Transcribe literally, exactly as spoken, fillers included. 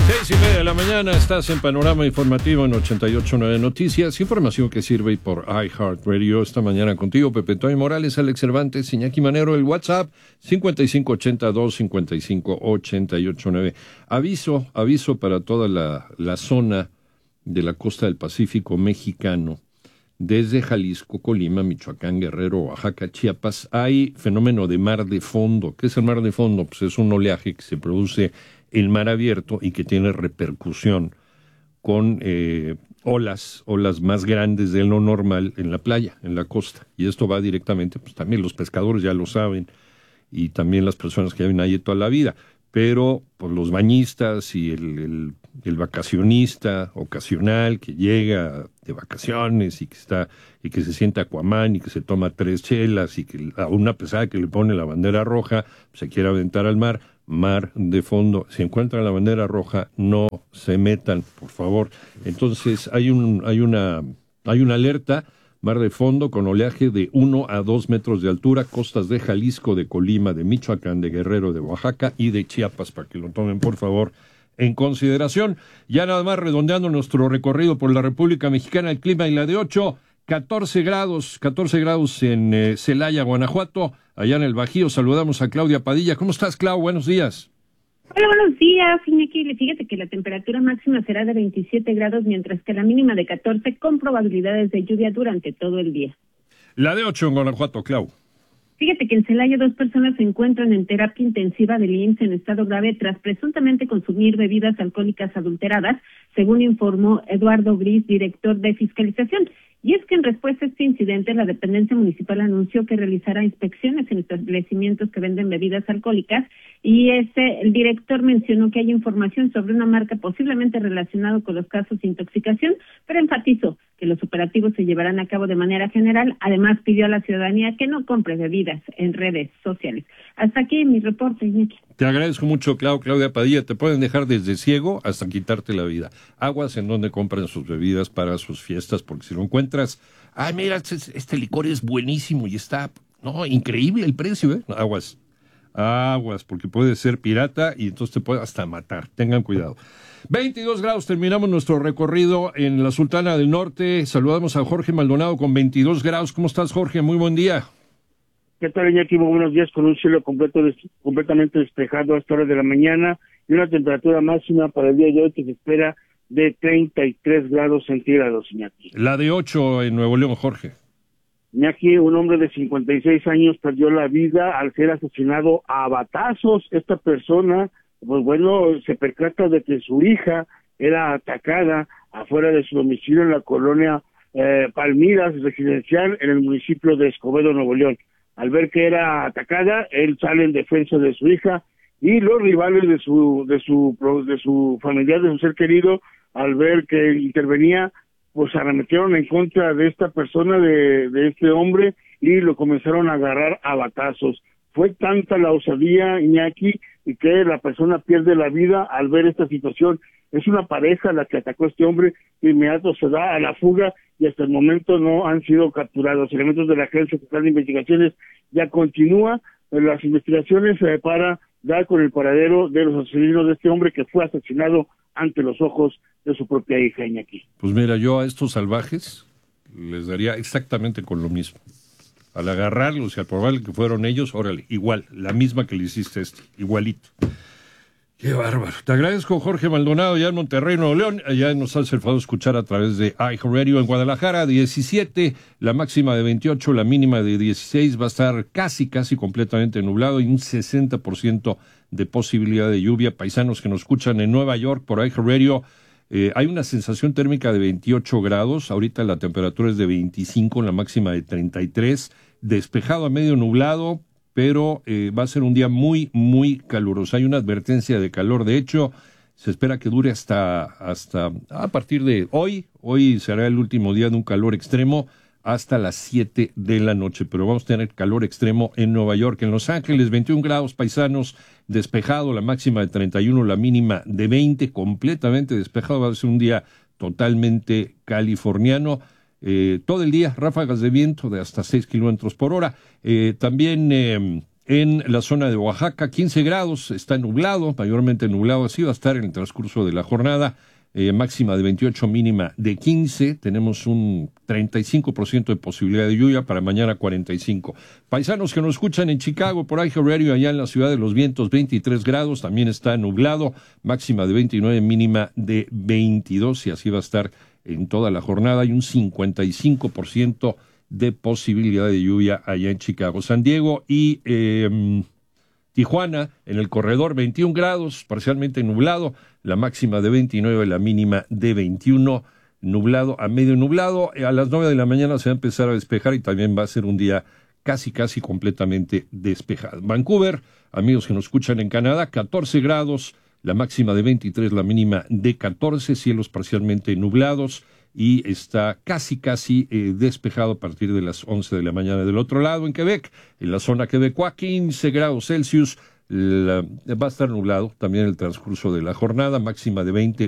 Seis y media de la mañana, estás en Panorama Informativo en ochenta y ocho punto nueve Noticias, información que sirve por iHeartRadio. Esta mañana contigo, Pepe Toño Morales, Alex Cervantes, Iñaki Manero, el WhatsApp cincuenta y cinco ochenta y dos cincuenta y cinco ochenta y ocho nueve. Aviso, aviso para toda la, la zona de la costa del Pacífico mexicano, desde Jalisco, Colima, Michoacán, Guerrero, Oaxaca, Chiapas, hay fenómeno de mar de fondo. ¿Qué es el mar de fondo? Pues es un oleaje que se produce el mar abierto y que tiene repercusión con eh, olas, olas más grandes de lo normal en la playa, en la costa. Y esto va directamente, pues también los pescadores ya lo saben, y también las personas que viven ahí toda la vida. Pero pues, los bañistas y el, el, el vacacionista ocasional que llega de vacaciones y que está y que se siente Aquaman y que se toma tres chelas y que a una pesada que le pone la bandera roja se quiere aventar al mar, mar de fondo. Si encuentran la bandera roja, no se metan, por favor. Entonces hay un hay una hay una alerta. Mar de fondo con oleaje de uno a dos metros de altura, costas de Jalisco, de Colima, de Michoacán, de Guerrero, de Oaxaca y de Chiapas, para que lo tomen, por favor, en consideración. Ya nada más redondeando nuestro recorrido por la República Mexicana, el clima y la de ocho, catorce grados, catorce grados en eh, Celaya, Guanajuato, allá en el Bajío. Saludamos a Claudia Padilla. ¿Cómo estás, Clau? Buenos días. Hola, buenos días, Iñaki. Fíjate que la temperatura máxima será de veintisiete grados, mientras que la mínima de catorce, con probabilidades de lluvia durante todo el día. La de ocho en Guanajuato, Clau. Fíjate que en Celaya dos personas se encuentran en terapia intensiva del I M S S en estado grave tras presuntamente consumir bebidas alcohólicas adulteradas, según informó Eduardo Gris, director de fiscalización. Y es que en respuesta a este incidente, la dependencia municipal anunció que realizará inspecciones en establecimientos que venden bebidas alcohólicas, y ese, el director mencionó que hay información sobre una marca posiblemente relacionada con los casos de intoxicación, pero enfatizó que los operativos se llevarán a cabo de manera general. Además, pidió a la ciudadanía que no compre bebidas en redes sociales. Hasta aquí mi reporte, Iñaki. Te agradezco mucho, Clau, Claudia Padilla. Te pueden dejar desde ciego hasta quitarte la vida. Aguas en donde compran sus bebidas para sus fiestas, porque si lo encuentras, ay, mira, este, este licor es buenísimo y está, no, increíble el precio, ¿eh? Aguas, aguas, porque puede ser pirata y entonces te puede hasta matar. Tengan cuidado. veintidós grados, terminamos nuestro recorrido en la Sultana del Norte. Saludamos a Jorge Maldonado con veintidós grados. ¿Cómo estás, Jorge? Muy buen día. ¿Qué tal, Iñaki? Muy buenos días, con un cielo completo des- completamente despejado a esta hora de la mañana y una temperatura máxima para el día de hoy que se espera de treinta y tres grados centígrados, Iñaki. La de ocho en Nuevo León, Jorge. Iñaki, un hombre de cincuenta y seis años perdió la vida al ser asesinado a batazos. Esta persona, pues bueno, se percata de que su hija era atacada afuera de su domicilio en la colonia eh, Palmiras, residencial en el municipio de Escobedo, Nuevo León. Al ver que era atacada, él sale en defensa de su hija y los rivales de su de su de su familiar, de su ser querido, al ver que intervenía, pues arremetieron en contra de esta persona, de, de este hombre, y lo comenzaron a agarrar a batazos. Fue tanta la osadía, Iñaki, y que la persona pierde la vida al ver esta situación. Es una pareja la que atacó a este hombre, de inmediato se da a la fuga y hasta el momento no han sido capturados. Elementos de la Agencia Estatal de Investigaciones ya continúa las investigaciones eh, para dar con el paradero de los asesinos de este hombre que fue asesinado ante los ojos de su propia hija, Iñaki. Pues mira, yo a estos salvajes les daría exactamente con lo mismo. Al agarrarlos y al probarle que fueron ellos, órale, igual, la misma que le hiciste a este, igualito. Qué bárbaro. Te agradezco, Jorge Maldonado, allá en Monterrey, Nuevo León. Allá nos has el favor de escuchar a través de iHeartRadio en Guadalajara, diecisiete, la máxima de veintiocho, la mínima de dieciséis. Va a estar casi, casi completamente nublado y un sesenta por ciento de posibilidad de lluvia. Paisanos que nos escuchan en Nueva York por iHeartRadio, eh, hay una sensación térmica de veintiocho grados. Ahorita la temperatura es de veinticinco, la máxima de treinta y tres. Despejado a medio nublado, pero eh, va a ser un día muy, muy caluroso. Hay una advertencia de calor. De hecho, se espera que dure hasta, hasta a partir de hoy. Hoy será el último día de un calor extremo hasta las siete de la noche. Pero vamos a tener calor extremo en Nueva York. En Los Ángeles, veintiún grados, paisanos, despejado, la máxima de treinta y uno, la mínima de veinte, completamente despejado. Va a ser un día totalmente californiano. Eh, todo el día, ráfagas de viento de hasta seis kilómetros por hora. Eh, también eh, En la zona de Oaxaca, quince grados, está nublado, mayormente nublado, así va a estar en el transcurso de la jornada. Eh, máxima de veintiocho, mínima de quince. Tenemos un treinta y cinco por ciento de posibilidad de lluvia, para mañana cuarenta y cinco. Paisanos que nos escuchan en Chicago, por iHeart Radio, allá en la ciudad de los vientos, veintitrés grados, también está nublado, máxima de veintinueve, mínima de veintidós, y así va a estar en toda la jornada. Hay un cincuenta y cinco por ciento de posibilidad de lluvia allá en Chicago. San Diego y eh, Tijuana, en el corredor, veintiún grados, parcialmente nublado, la máxima de veintinueve, la mínima de veintiuno, nublado a medio nublado. A las nueve de la mañana se va a empezar a despejar y también va a ser un día casi, casi completamente despejado. Vancouver, amigos que nos escuchan en Canadá, catorce grados, la máxima de veintitrés, la mínima de catorce, cielos parcialmente nublados, y está casi, casi eh, despejado a partir de las once de la mañana. Del otro lado, en Quebec, en la zona quebecoa, quince grados Celsius, la, va a estar nublado también el transcurso de la jornada, máxima de veinte,